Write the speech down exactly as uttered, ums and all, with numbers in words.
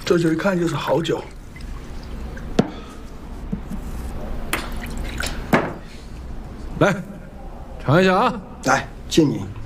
这酒一看就是好酒。来，尝一下啊！ 来，敬你。